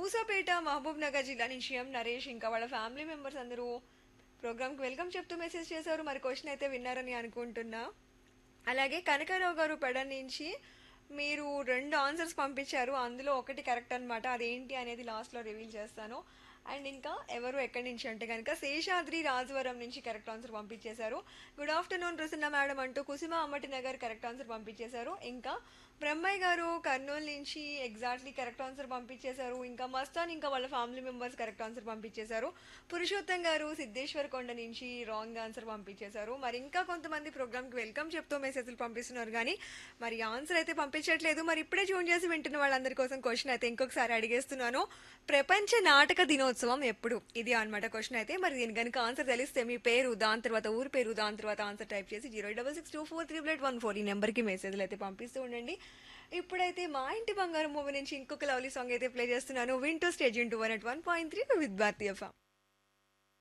మూసాపేట మహబూబ్ నగర్ జిల్లా నుంచి నరేష్ ఇంకా వాళ్ళ ఫ్యామిలీ మెంబర్స్ అందరూ ప్రోగ్రామ్కి వెల్కమ్ చెప్తూ మెసేజ్ చేశారు. మరి క్వశ్చన్ అయితే విన్నారని అనుకుంటున్నా. అలాగే కనకారావు గారు పెడ నుంచి మీరు రెండు ఆన్సర్స్ పంపించారు, అందులో ఒకటి కరెక్ట్ అనమాట. అదేంటి అనేది లాస్ట్లో రివీల్ చేస్తాను. అండ్ ఇంకా ఎవరు ఎక్కడి నుంచి అంటే కనుక శేషాద్రి రాజవరం నుంచి కరెక్ట్ ఆన్సర్ పంపించేశారు. గుడ్ ఆఫ్టర్నూన్ ప్రసన్న మేడం అంటూ కుసుమ అమ్మటి నగర్ కరెక్ట్ ఆన్సర్ పంపించేశారు. ఇంకా బ్రహ్మయ్య గారు కర్నూలు నుంచి ఎగ్జాక్ట్లీ కరెక్ట్ ఆన్సర్ పంపించేశారు. ఇంకా మస్తాన్ ఇంకా వాళ్ళ ఫ్యామిలీ మెంబర్స్ కరెక్ట్ ఆన్సర్ పంపించేశారు. పురుషోత్తం గారు సిద్ధేశ్వర్ కొండ నుంచి రాంగ్ ఆన్సర్ పంపించేశారు. మరి ఇంకా కొంతమంది ప్రోగ్రామ్కి వెల్కమ్ చెప్తూ మెసేజ్లు పంపిస్తున్నారు, కానీ మరి ఆన్సర్ అయితే పంపించట్లేదు. మరి ఇప్పుడే ట్యూన్ చేసి వింటున్న వాళ్ళందరి కోసం క్వశ్చన్ అయితే ఇంకొకసారి అడిగేస్తున్నాను. ప్రపంచ నాటక దినోత్సవం ఎప్పుడు? ఇది అనమాట క్వశ్చన్ అయితే. మరి దీని కనుక ఆన్సర్ తెలిస్తే మీ పేరు, దాని తర్వాత ఊరి పేరు, దాని తర్వాత ఆన్సర్ టైప్ చేసి 066243814 ఈ నెంబర్కి మెసేజ్లు అయితే పంపిస్తూ ఉండండి. ఇప్పుడైతే మా ఇంటి బంగారం మూవీ నుంచి ఇంకొక లవ్లీ సాంగ్ అయితే ప్లే చేస్తున్నాను. వింటూ stage into 101.3 with Bharatiya FM.